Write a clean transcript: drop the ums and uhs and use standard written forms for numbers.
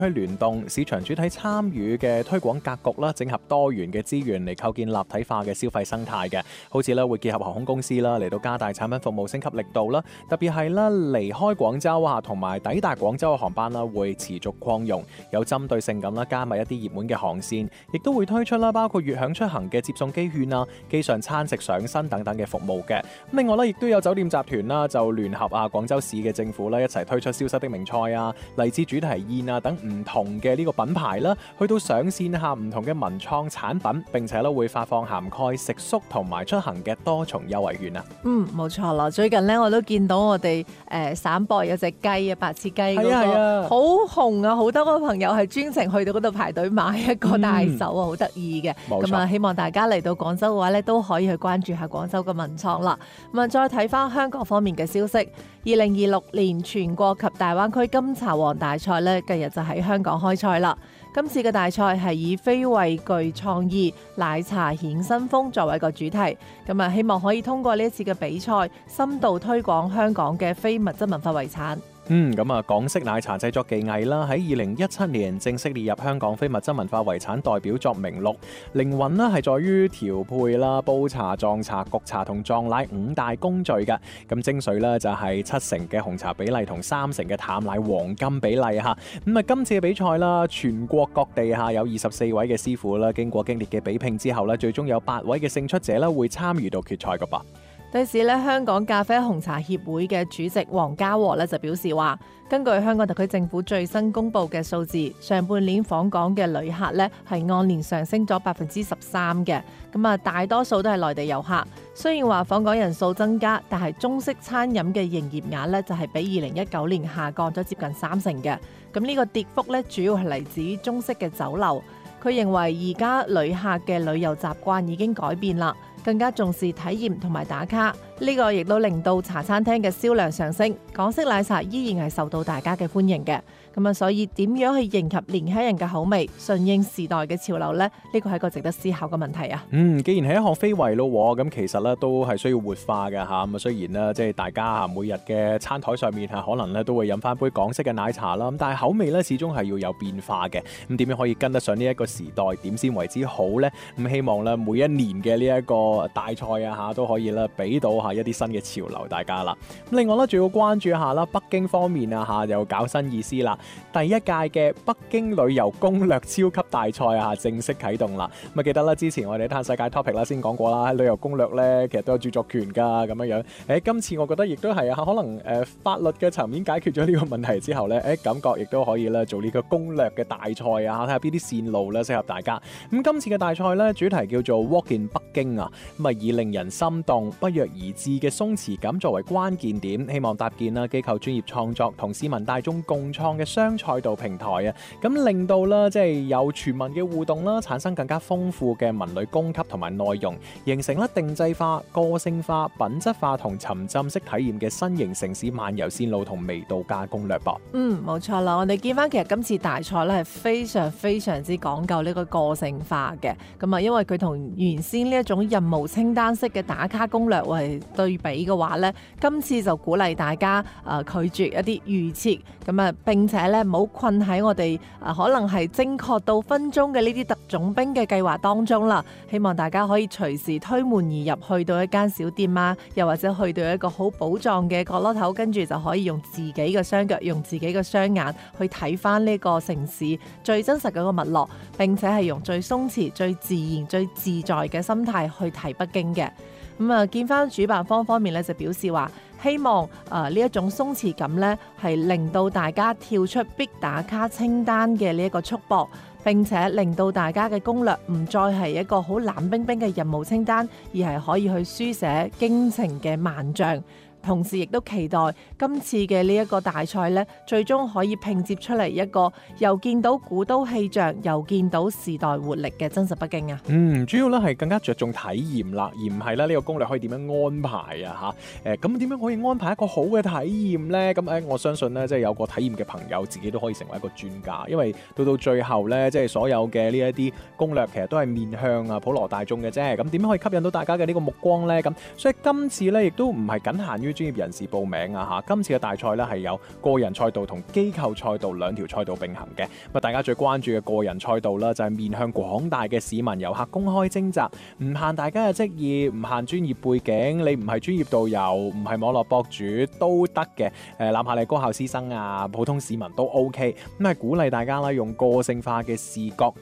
去聯動市場主體參與嘅推廣格局啦，整合多元嘅資源嚟構建立體化嘅消費生態嘅。好似咧會結合航空公司啦，嚟到加大產品服務升級力度啦。特別係啦離開廣州啊，同埋抵達廣州嘅航班啦，會持續擴容，有針對性咁啦，加密一啲熱門嘅航線，亦都會推出啦，包括粵享出行嘅接送機券啊、機上餐食上身等等嘅服務嘅。另外咧，亦都有酒店集團啦，就聯合啊廣州市嘅政府啦，一齊推出消失的名菜啊、勵志主題宴啊等唔同嘅呢個品牌啦，去到上線下唔同嘅文創產品，並且咧會發放涵蓋食宿同埋出行嘅多重優惠券啊。 冇錯啦。最近咧我都見到我哋省博有隻雞啊，白切雞嗰個好紅啊，好多個朋友係專程去到嗰度排隊買一個大手啊，好得意嘅。咁啊，希望大家嚟到廣州嘅話咧，都可以去關注下廣州嘅文創啦。咁啊，再睇翻香港方面嘅消息，2026年全國及大灣區金茶王大賽咧，近日就喺香港開賽啦。今次嘅大賽係以非畏懼創意奶茶顯新風作為一個主題，咁啊希望可以通過呢一次嘅比賽，深度推廣香港嘅非物質文化遺產。 咁啊，港式奶茶製作技藝啦，喺2017年正式列入香港非物質文化遺產代表作名錄。靈魂呢係在於調配啦、煲茶、撞茶、焗茶同撞奶5大工序嘅。咁精髓呢就係7成嘅紅茶比例同3成嘅淡奶黃金比例嚇。咁啊，今次嘅比賽啦，全國各地嚇有24位嘅師傅啦，經過激烈嘅比拼之後呢，最終有8位嘅勝出者啦會參與到決賽㗎噃。 對此咧，香港咖啡紅茶協會嘅主席黃家和咧就表示話，根據香港特區政府最新公布嘅數字，上半年訪港嘅旅客咧係按年上升咗13%嘅，咁啊大多數都係內地遊客。雖然話訪港人數增加，但係中式餐飲嘅營業額咧就係比2019年下降咗接近30%嘅。咁呢個跌幅咧主要係嚟自於中式嘅酒樓。佢認為而家旅客嘅旅遊習慣已經改變啦，更加重視體驗同埋打卡，呢個亦都令到茶餐廳嘅銷量上升，港式奶茶依然係受到大家嘅歡迎嘅。咁啊，所以點樣去迎合年輕人嘅口味，順應時代嘅潮流呢？呢個係一個值得思考嘅問題啊。 既然係一項非遺咯，咁其實咧都係需要活化嘅嚇。咁啊，雖然咧即係大家每日嘅餐台上面可能咧都會飲翻杯港式嘅奶茶啦，咁但係口味咧始終係要有變化嘅。咁點樣可以跟得上呢一個時代？點先為之好呢？咁希望咧每一年嘅呢一個大賽啊都可以咧俾到一啲新嘅潮流大家啦。咁另外咧仲要關注一下啦，北京方面又搞新意思啦。第一屆嘅北京旅遊攻略超級大賽正式啟動啦。咁啊記得啦，之前我哋睇世界 topic 啦先講過啦，旅遊攻略咧其實都有著作權㗎咁樣樣。今次我覺得亦都係可能法律嘅層面解決咗呢個問題之後咧，感覺亦都可以咧做呢個攻略嘅大賽睇下邊啲線路咧適合大家。咁今次嘅大賽咧主題叫做 Walk in 北京啊，咁啊以令人心動、不約而至嘅鬆弛感作為關鍵點，希望搭建啦機構專業創作同市民大眾共創嘅雙賽道平台啊，咁令到啦即係有全民嘅互動啦，產生更加豐富嘅文旅供給同埋內容，形成啦定制化、個性化、品質化同沉浸式體驗嘅新型城市漫遊線路同味道加攻略噃。 冇錯啦，我哋見翻其實今次大賽咧係非常非常之講究呢個性化嘅，咁啊因為佢同原先呢一種任務清單式嘅打卡攻略為對比嘅話咧，今次就鼓勵大家拒絕一啲預設，咁啊並且咧唔好困喺我哋可能係精確到分鐘嘅呢啲特種兵嘅計劃當中啦。希望大家可以隨時推門而入，去到一間小店啊，又或者去到一個好寶藏嘅角落頭，跟住就可以用自己嘅雙腳、用自己嘅雙眼去睇翻呢個城市最真實嗰個脈絡，並且係用最鬆弛、最自然、最自在嘅心態去睇北京嘅。咁啊，見翻主辦方面咧就表示話，希望呢一種鬆弛感咧係令到大家跳出必打卡清單嘅呢一個束縛，並且令到大家嘅攻略唔再係一個好冷冰冰嘅任務清單，而係可以去書寫驚情嘅萬象。同時亦都期待今次嘅呢一個大賽咧，最終可以拼接出嚟一個又見到古都氣象，又見到時代活力嘅真實北京啊！ 主要咧係更加着重體驗啦，而唔係咧呢個攻略可以點樣安排啊嚇？咁點樣可以安排一個好嘅體驗呢？咁我相信咧，即係有個體驗嘅朋友自己都可以成為一個專家，因為到最後咧，即係所有嘅呢一啲攻略其實都係面向普羅大眾嘅啫。咁點樣可以吸引到大家嘅呢個目光呢？咁所以今次咧亦都唔係僅限於於專業人士報名啊嚇。今次嘅大賽咧係有個人賽道同機構賽道兩條賽道並行嘅。咁大家最關注嘅個人賽道啦，就係面向廣大嘅市民遊客公開徵集，唔限大家嘅職業，唔限專業背景，你唔係專業導遊，唔係網絡博主都得嘅。哪怕你高校師生啊，普通市民都 OK。咁係鼓勵大家啦，用個性化嘅視覺